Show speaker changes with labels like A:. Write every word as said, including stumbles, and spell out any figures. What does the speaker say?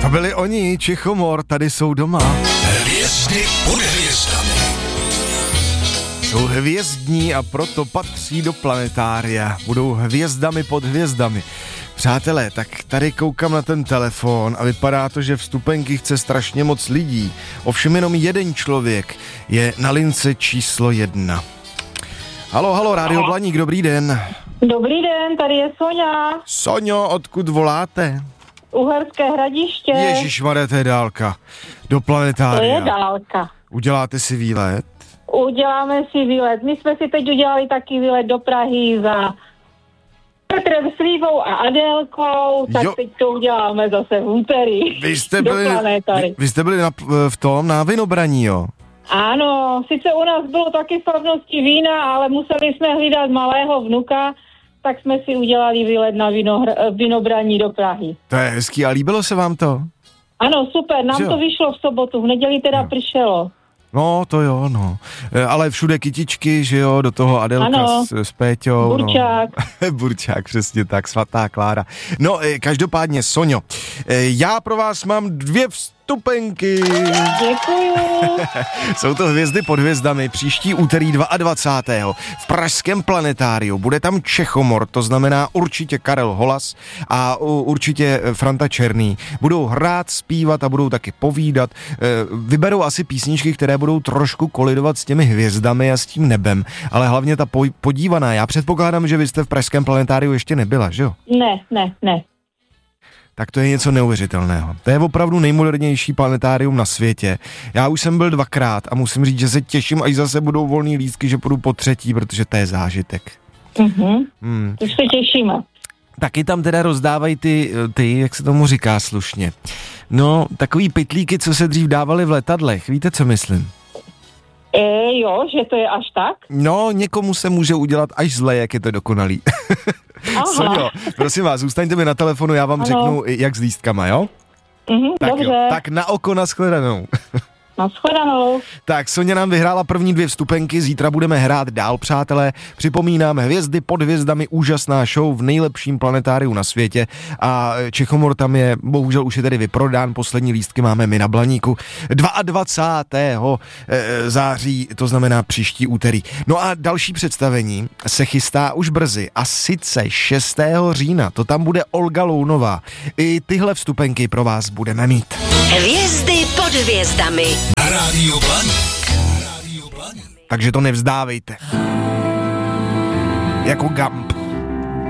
A: To byli oni, Čichomor, tady jsou doma.
B: Hvězdy pod hvězdami.
A: Jsou hvězdní a proto patří do planetária. Budou hvězdami pod hvězdami. Přátelé, tak tady koukám na ten telefon a vypadá to, že vstupenky chce strašně moc lidí. Ovšem jenom jeden člověk je na lince číslo jedna. Halo, halo, Rádio Blaník, dobrý den.
C: Dobrý den, tady je Soňa.
A: Soňo, odkud voláte?
C: Uherské Hradiště.
A: Ježišmarja, to je dálka. Do planetária.
C: To je dálka.
A: Uděláte si výlet?
C: Uděláme si výlet. My jsme si teď udělali taky výlet do Prahy za Petrem Slívou a Adélkou, tak jo. Teď to uděláme zase v úterý.
A: Vy jste byli, vy, vy jste byli na, v tom na Vinobraní, jo?
C: Ano, sice u nás bylo taky slavnosti vína, ale museli jsme hlídat malého vnuka, tak jsme si udělali výlet na vinohr- Vinobraní do Prahy.
A: To je hezký, a líbilo se vám to?
C: Ano, super, nám to vyšlo v sobotu, v neděli teda no. pršelo.
A: No, to jo, no. Ale všude kytičky, že jo, do toho Adelka s, s Péťou.
C: Burčák.
A: No. Burčák, přesně tak, svatá Klára. No, každopádně, Soňo, já pro vás mám dvě vstupenky.
C: Děkuju.
A: Jsou to hvězdy pod hvězdami. Příští úterý dvacátého druhého v pražském planetáriu. Bude tam Čechomor, to znamená určitě Karel Holas a určitě Franta Černý. Budou hrát, zpívat a budou taky povídat. Vyberou asi písničky, které budou trošku kolidovat s těmi hvězdami a s tím nebem, ale hlavně ta podívaná. Já předpokládám, že vy jste v pražském planetáriu ještě nebyla, že jo?
C: Ne, ne, ne.
A: Tak to je něco neuvěřitelného. To je opravdu nejmodernější planetárium na světě. Já už jsem byl dvakrát a musím říct, že se těším, až zase budou volný lístky, že půjdu po třetí, protože to je zážitek.
C: Mhm, hmm. Už se těšíme.
A: Taky tam teda rozdávají ty, ty, jak se tomu říká slušně, no, takový pytlíky, co se dřív dávaly v letadlech. Víte, co myslím?
C: E, jo, že to je až tak?
A: No, někomu se může udělat až zle, jak je to dokonalý. Soňo, prosím vás, zůstaňte mi na telefonu, já vám ano. řeknu, jak s lístkama, jo?
C: Mhm,
A: tak
C: dobře.
A: Jo, tak na oko, nashledanou.
C: Nashledanou.
A: Tak, Soňa nám vyhrála první dvě vstupenky, zítra budeme hrát dál, přátelé. Připomínám, hvězdy pod hvězdami, úžasná show v nejlepším planetáriu na světě a Čechomor tam je, bohužel už je tedy vyprodán, poslední lístky máme my na Blaníku. dvacátého druhého září, to znamená příští úterý. No a další představení se chystá už brzy a sice šestého října, to tam bude Olga Lounová. I tyhle vstupenky pro vás budeme mít.
D: Hvězdy pod hvězdami.
B: Na Rádiu Blaník.
A: Takže to nevzdávejte. Jako Gump.